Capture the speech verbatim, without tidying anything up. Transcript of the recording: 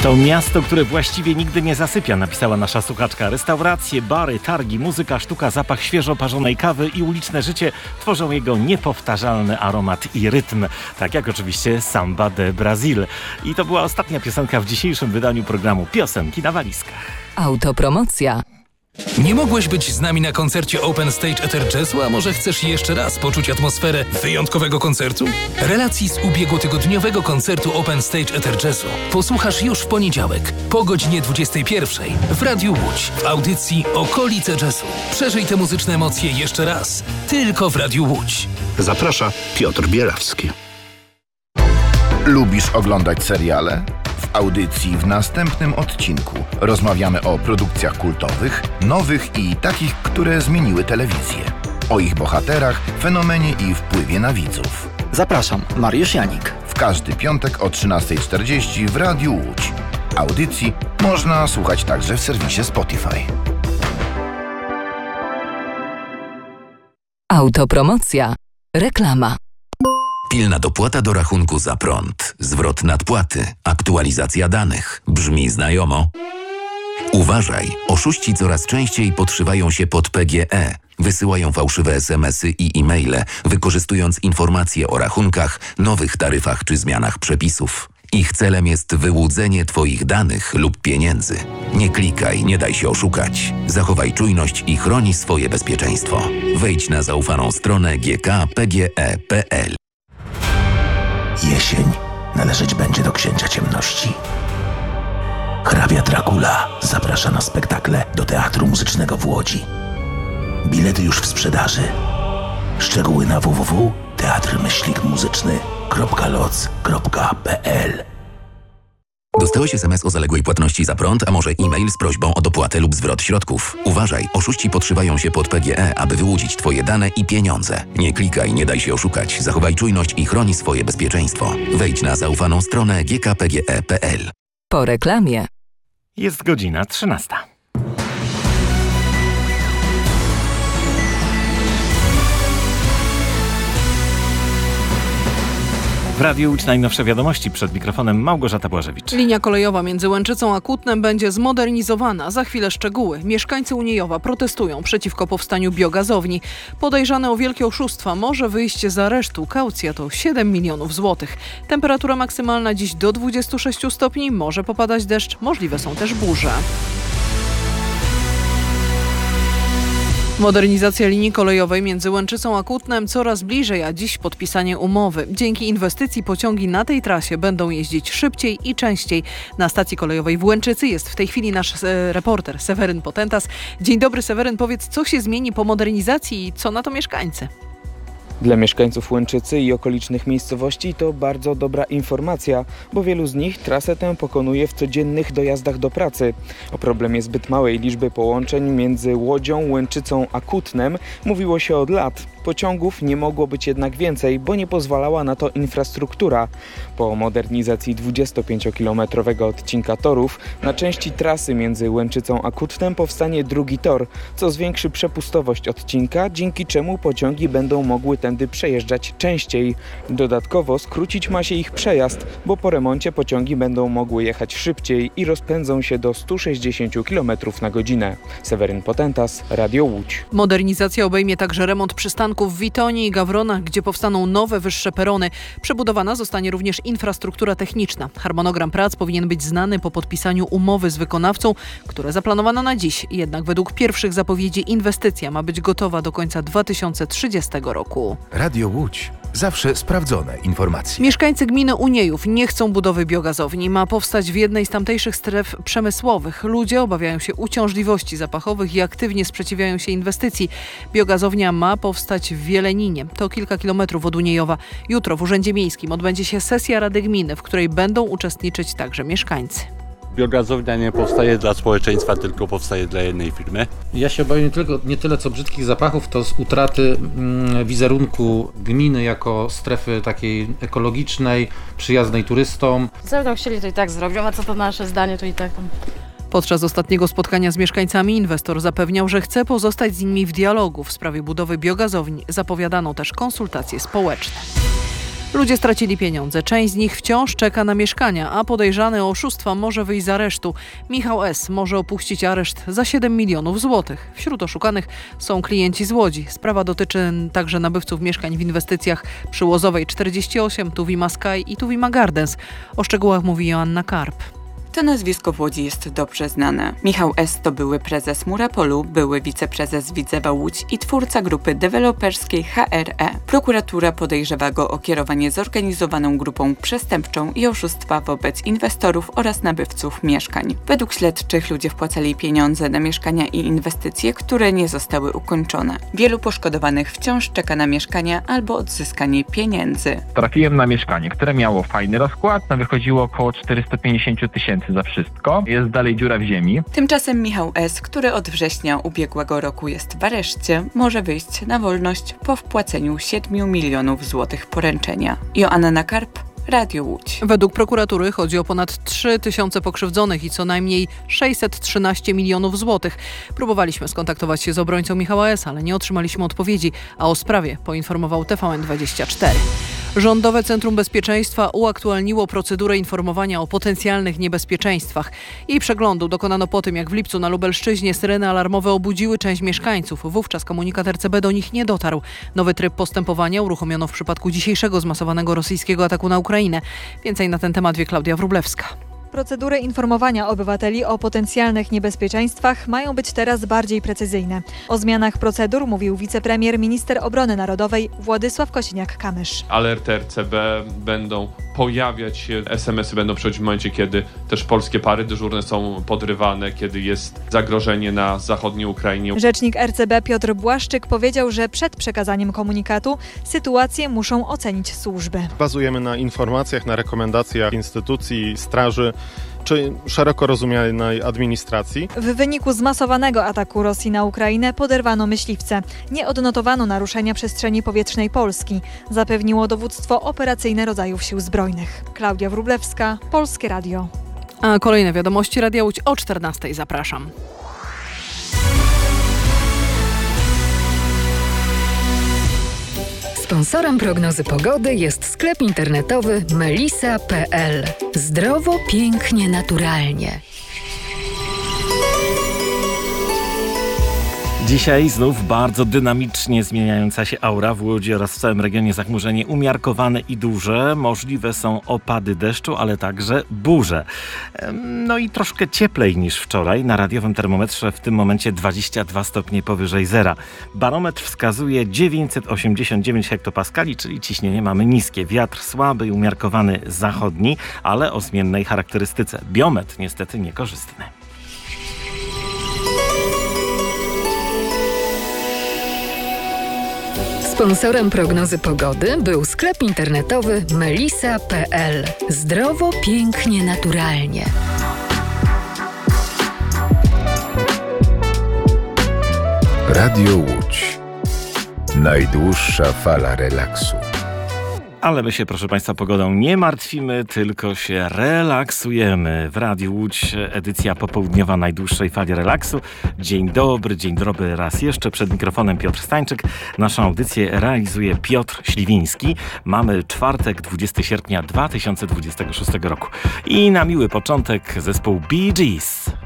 To miasto, które właściwie nigdy nie zasypia, napisała nasza słuchaczka. Restauracje, bary, targi, muzyka, sztuka, zapach świeżo parzonej kawy i uliczne życie tworzą jego niepowtarzalny aromat i rytm. Tak jak oczywiście Samba de Brasil. I to była ostatnia piosenka w dzisiejszym wydaniu programu Piosenki na walizkach. Autopromocja. Nie mogłeś być z nami na koncercie Open Stage Ether Jazzu, a może chcesz jeszcze raz poczuć atmosferę wyjątkowego koncertu? Relacji z ubiegłotygodniowego koncertu Open Stage Ether Jazzu posłuchasz już w poniedziałek po godzinie dwudziestej pierwszej w Radiu Łódź w audycji Okolice Jazzu. Przeżyj te muzyczne emocje jeszcze raz, tylko w Radiu Łódź. Zaprasza Piotr Bielawski. Lubisz oglądać seriale? W audycji w następnym odcinku rozmawiamy o produkcjach kultowych, nowych i takich, które zmieniły telewizję. O ich bohaterach, fenomenie i wpływie na widzów. Zapraszam, Mariusz Janik. W każdy piątek o trzynastej czterdzieści w Radiu Łódź. Audycji można słuchać także w serwisie Spotify. Autopromocja. Reklama. Pilna dopłata do rachunku za prąd, zwrot nadpłaty, aktualizacja danych. Brzmi znajomo? Uważaj, oszuści coraz częściej podszywają się pod P G E. Wysyłają fałszywe es em esy i e-maile, wykorzystując informacje o rachunkach, nowych taryfach czy zmianach przepisów. Ich celem jest wyłudzenie Twoich danych lub pieniędzy. Nie klikaj, nie daj się oszukać. Zachowaj czujność i chroni swoje bezpieczeństwo. Wejdź na zaufaną stronę g k p g e kropka p l. Jesień należeć będzie do księcia ciemności. Hrabia Dracula zaprasza na spektakle do Teatru Muzycznego w Łodzi. Bilety już w sprzedaży. Szczegóły na w w w kropka teatr myślnik muzyczny kropka loc kropka p l. Dostałeś es em es o zaległej płatności za prąd, a może e-mail z prośbą o dopłatę lub zwrot środków. Uważaj, oszuści podszywają się pod P G E, aby wyłudzić Twoje dane i pieniądze. Nie klikaj, nie daj się oszukać. Zachowaj czujność i chroni swoje bezpieczeństwo. Wejdź na zaufaną stronę g k p g e kropka p l. Po reklamie. Jest godzina trzynasta. W Radiu Łódź najnowsze wiadomości, przed mikrofonem Małgorzata Błażewicz. Linia kolejowa między Łęczycą a Kutnem będzie zmodernizowana. Za chwilę szczegóły. Mieszkańcy Uniejowa protestują przeciwko powstaniu biogazowni. Podejrzany o wielkie oszustwa może wyjść z aresztu. Kaucja to siedem milionów złotych. Temperatura maksymalna dziś do dwudziestu sześciu stopni. Może popadać deszcz. Możliwe są też burze. Modernizacja linii kolejowej między Łęczycą a Kutnem coraz bliżej, a dziś podpisanie umowy. Dzięki inwestycji pociągi na tej trasie będą jeździć szybciej i częściej. Na stacji kolejowej w Łęczycy jest w tej chwili nasz e, reporter Seweryn Potentas. Dzień dobry, Seweryn, powiedz, co się zmieni po modernizacji i co na to mieszkańcy? Dla mieszkańców Łęczycy i okolicznych miejscowości to bardzo dobra informacja, bo wielu z nich trasę tę pokonuje w codziennych dojazdach do pracy. O problemie zbyt małej liczby połączeń między Łodzią, Łęczycą a Kutnem mówiło się od lat. Pociągów nie mogło być jednak więcej, bo nie pozwalała na to infrastruktura. Po modernizacji dwudziestopięciokilometrowego odcinka torów na części trasy między Łęczycą a Kutnem powstanie drugi tor, co zwiększy przepustowość odcinka, dzięki czemu pociągi będą mogły tędy przejeżdżać częściej. Dodatkowo skrócić ma się ich przejazd, bo po remoncie pociągi będą mogły jechać szybciej i rozpędzą się do stu sześćdziesięciu kilometrów na godzinę. Seweryn Potentas, Radio Łódź. Modernizacja obejmie także remont przystanków w Witonii i Gawronach, gdzie powstaną nowe, wyższe perony. Przebudowana zostanie również infrastruktura techniczna. Harmonogram prac powinien być znany po podpisaniu umowy z wykonawcą, która zaplanowano na dziś. Jednak według pierwszych zapowiedzi inwestycja ma być gotowa do końca dwa tysiące trzydziestego roku. Radio Łódź. Zawsze sprawdzone informacje. Mieszkańcy gminy Uniejów nie chcą budowy biogazowni. Ma powstać w jednej z tamtejszych stref przemysłowych. Ludzie obawiają się uciążliwości zapachowych i aktywnie sprzeciwiają się inwestycji. Biogazownia ma powstać w Wieleninie. To kilka kilometrów od Uniejowa. Jutro w Urzędzie Miejskim odbędzie się sesja Rady Gminy, w której będą uczestniczyć także mieszkańcy. Biogazownia nie powstaje dla społeczeństwa, tylko powstaje dla jednej firmy. Ja się obawiam nie, tylko, nie tyle co brzydkich zapachów, to z utraty mm, wizerunku gminy jako strefy takiej ekologicznej, przyjaznej turystom. Co będą chcieli, to i tak zrobią, a co to nasze zdanie, to i tak tam. Podczas ostatniego spotkania z mieszkańcami inwestor zapewniał, że chce pozostać z nimi w dialogu. W sprawie budowy biogazowni zapowiadano też konsultacje społeczne. Ludzie stracili pieniądze. Część z nich wciąż czeka na mieszkania, a podejrzany o oszustwa może wyjść z aresztu. Michał S. może opuścić areszt za siedem milionów złotych. Wśród oszukanych są klienci z Łodzi. Sprawa dotyczy także nabywców mieszkań w inwestycjach przy Łozowej czterdzieści osiem, Tuwima Sky i Tuwima Gardens. O szczegółach mówi Joanna Karp. To nazwisko w Łodzi jest dobrze znane. Michał S. to były prezes Murapolu, były wiceprezes Widzewa Łódź i twórca grupy deweloperskiej H R E. Prokuratura podejrzewa go o kierowanie zorganizowaną grupą przestępczą i oszustwa wobec inwestorów oraz nabywców mieszkań. Według śledczych ludzie wpłacali pieniądze na mieszkania i inwestycje, które nie zostały ukończone. Wielu poszkodowanych wciąż czeka na mieszkania albo odzyskanie pieniędzy. Trafiłem na mieszkanie, które miało fajny rozkład, no wychodziło około czterysta pięćdziesiąt tysięcy za wszystko. Jest dalej dziura w ziemi. Tymczasem Michał S., który od września ubiegłego roku jest w areszcie, może wyjść na wolność po wpłaceniu siedmiu milionów złotych poręczenia. Joanna Karp, Radio Łódź. Według prokuratury chodzi o ponad trzy tysiące pokrzywdzonych i co najmniej sześćset trzynaście milionów złotych. Próbowaliśmy skontaktować się z obrońcą Michała S., ale nie otrzymaliśmy odpowiedzi, a o sprawie poinformował T V N dwadzieścia cztery. Rządowe Centrum Bezpieczeństwa uaktualniło procedurę informowania o potencjalnych niebezpieczeństwach. Jej przeglądu dokonano po tym, jak w lipcu na Lubelszczyźnie syreny alarmowe obudziły część mieszkańców. Wówczas komunikat R C B do nich nie dotarł. Nowy tryb postępowania uruchomiono w przypadku dzisiejszego zmasowanego rosyjskiego ataku na Ukrainę. Więcej na ten temat wie Klaudia Wróblewska. Procedury informowania obywateli o potencjalnych niebezpieczeństwach mają być teraz bardziej precyzyjne. O zmianach procedur mówił wicepremier, minister obrony narodowej Władysław Kosiniak-Kamysz. Alerty R C B będą pojawiać się, S M S-y będą przychodzić w momencie, kiedy też polskie pary dyżurne są podrywane, kiedy jest zagrożenie na zachodniej Ukrainie. Rzecznik R C B Piotr Błaszczyk powiedział, że przed przekazaniem komunikatu sytuację muszą ocenić służby. Bazujemy na informacjach, na rekomendacjach instytucji, straży czy szeroko rozumianej administracji. W wyniku zmasowanego ataku Rosji na Ukrainę poderwano myśliwce. Nie odnotowano naruszenia przestrzeni powietrznej Polski, zapewniło dowództwo operacyjne rodzajów sił zbrojnych. Klaudia Wróblewska, Polskie Radio. A kolejne wiadomości Radia Łódź o czternastej. Zapraszam. Sponsorem prognozy pogody jest sklep internetowy melisa kropka p l. Zdrowo, pięknie, naturalnie. Dzisiaj znów bardzo dynamicznie zmieniająca się aura w Łodzi oraz w całym regionie. Zachmurzenie umiarkowane i duże. Możliwe są opady deszczu, ale także burze. No i troszkę cieplej niż wczoraj. Na radiowym termometrze w tym momencie dwadzieścia dwa stopnie powyżej zera. Barometr wskazuje dziewięćset osiemdziesiąt dziewięć hektopaskali, czyli ciśnienie mamy niskie. Wiatr słaby i umiarkowany zachodni, ale o zmiennej charakterystyce. Biometr niestety niekorzystny. Sponsorem prognozy pogody był sklep internetowy melisa kropka p l. Zdrowo, pięknie, naturalnie. Radio Łódź. Najdłuższa fala relaksu. Ale my się, proszę Państwa, pogodą nie martwimy, tylko się relaksujemy. W Radiu Łódź edycja popołudniowa najdłuższej fali relaksu. Dzień dobry, dzień dobry raz jeszcze. Przed mikrofonem Piotr Stańczyk. Naszą audycję realizuje Piotr Śliwiński. Mamy czwartek, dwudziestego sierpnia dwa tysiące dwudziestego szóstego roku. I na miły początek zespół Bee Gees.